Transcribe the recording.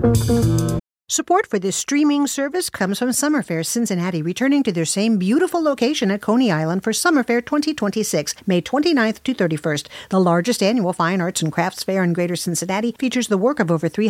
Support for this streaming service comes from Summer Fair Cincinnati, returning to their same beautiful location at Coney Island for Summer Fair 2026, May 29th to 31st. The largest annual fine arts and crafts fair in Greater Cincinnati features the work of over 300